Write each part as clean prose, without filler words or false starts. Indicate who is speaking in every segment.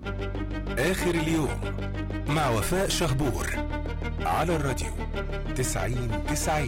Speaker 1: آخر اليوم مع وفاء شهبور على الراديو 90-90.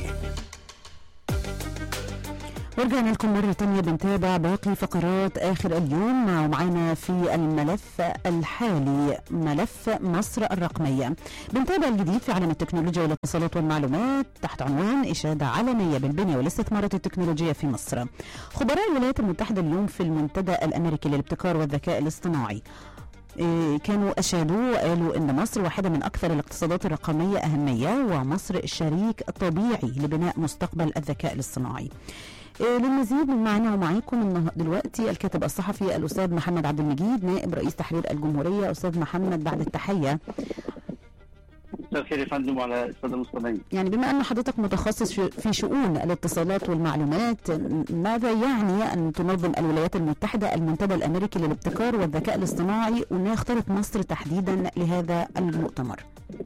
Speaker 2: ورجعنا لكم مرة تانية بنتابع باقي فقرات آخر اليوم معنا في الملف الحالي، ملف مصر الرقمية. بنتابع الجديد في عالم التكنولوجيا والاتصالات والمعلومات تحت عنوان إشادة عالمية بالبنية والاستثمارات التكنولوجية في مصر. خبراء الولايات المتحدة اليوم في المنتدى الأمريكي للابتكار والذكاء الاصطناعي كانوا أشادوا وقالوا إن مصر واحدة من أكثر الاقتصادات الرقمية أهمية، ومصر الشريك الطبيعي لبناء مستقبل الذكاء الاصطناعي. للمزيد معنا ومعاكم دلوقتي الكاتب الصحفي الأستاذ محمد عبد المجيد نائب رئيس تحرير الجمهورية. أستاذ محمد بعد التحية.
Speaker 3: مساء الخير يا فندم وعلى السادة المستمعين.
Speaker 2: يعني بما أن حضرتك متخصص في شؤون الاتصالات والمعلومات، ماذا يعني أن تنظم الولايات المتحدة المنتدى الأمريكي للابتكار والذكاء الاصطناعي وأن يختارت مصر تحديدا لهذا المؤتمر؟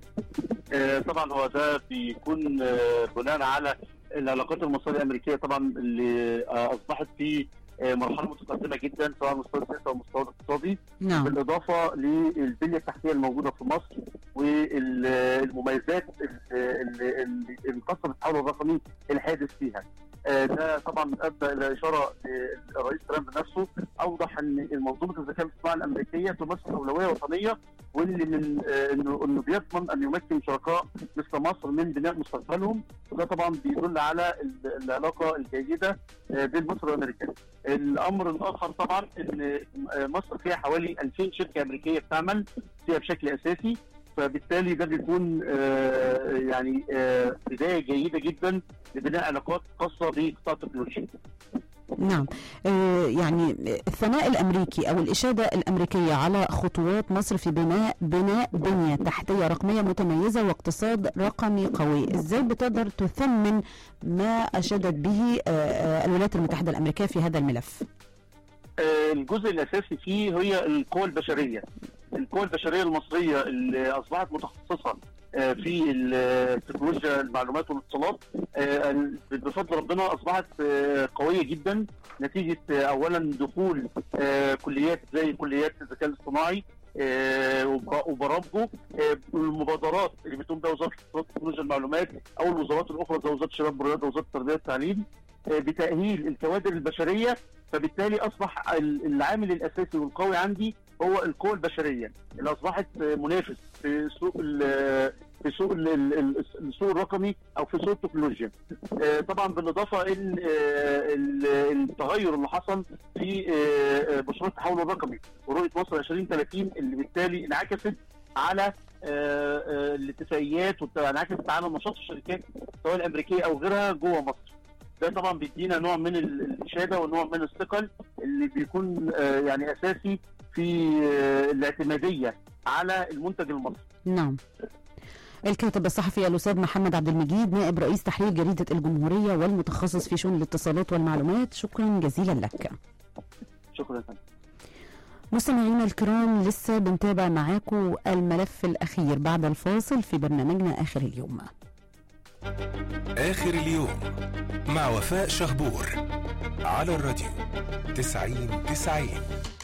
Speaker 3: طبعا هو ده بيكون بناء على العلاقات المصرية الأمريكية طبعا اللي أصبحت في مرحلة متقدمة جدا سواء على مستوى السياسة أو مستوى الاقتصادي.
Speaker 2: نعم.
Speaker 3: بالإضافة للبنية التحتية الموجودة في مصر والمميزات الخاصة بالتحول الرقمي الحادث فيها. ده طبعا ادى الى اشاره للرئيس ترامب نفسه، اوضح ان منظومه الذكاء الاصطناعي الامريكيه تمثل اولويه وطنيه، واللي من انه بيضمن ان يمكن شركاء مثل مصر من بناء مستقبلهم، وده طبعا بيدل على العلاقه الجيده بين مصر وامريكا. الامر الاخر طبعا ان مصر فيها حوالي 2000 شركه امريكيه بتعمل فيها بشكل اساسي، فبالتالي ده بيكون يعني بدايه جيده جدا لبناء علاقات خاصه بقطاع التكنولوجيا.
Speaker 2: نعم. يعني الثناء الأمريكي أو الإشادة الأمريكية على خطوات مصر في بناء بنية تحتية رقمية متميزة واقتصاد رقمي قوي، إزاي بتقدر تثمن ما أشادت به الولايات المتحدة الأمريكية في هذا الملف؟
Speaker 3: الجزء الأساسي فيه هي القوى البشرية. القوى البشرية المصرية اللي أصبحت متخصصة في التكنولوجيا المعلومات والاتصالات بفضل ربنا أصبحت قوية جدا، نتيجة أولا دخول كليات زي كليات الذكاء الاصطناعي وبرامجه، المبادرات اللي بتقوم بها وزارة الاتصالات وتكنولوجيا المعلومات أو الوزارات الأخرى زي وزارة الشباب والرياضة ووزارة التربية والتعليم بتأهيل الكوادر البشرية. فبالتالي أصبح العامل الأساسي والقوي عندي هو القوى البشرية اللي أصبحت منافس في سوق السوق الرقمي أو في سوق التكنولوجيا. طبعا بالإضافة إن التغير اللي حصل في مشروع التحول الرقمي ورؤية مصر 2030 اللي بالتالي انعكست على الاتفاقيات وانعكست على نشاط الشركات سواء الأمريكية أو غيرها جوه مصر. ده طبعا بيدينا نوع من الإشادة ونوع من الثقل اللي بيكون يعني أساسي في الاعتمادية على المنتج المصري.
Speaker 2: نعم. الكاتب الصحفي الأستاذ محمد عبد المجيد نائب رئيس تحرير جريدة الجمهورية والمتخصص في شؤون الاتصالات والمعلومات، شكرا جزيلا لك.
Speaker 3: شكرا.
Speaker 2: مستمعينا الكرام، لسه بنتابع معاكم الملف الأخير بعد الفاصل في برنامجنا آخر اليوم.
Speaker 1: آخر اليوم مع وفاء شهبور على الراديو 90-90.